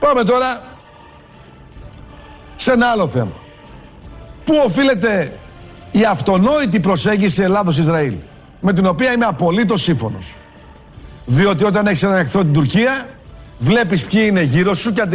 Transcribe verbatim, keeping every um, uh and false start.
Πάμε τώρα σε ένα άλλο θέμα. Πού οφείλεται η αυτονόητη προσέγγιση Ελλάδος-Ισραήλ, με την οποία είμαι απολύτως σύμφωνος. Διότι όταν έχεις έναν εχθρό την Τουρκία, βλέπεις ποιοι είναι γύρω σου και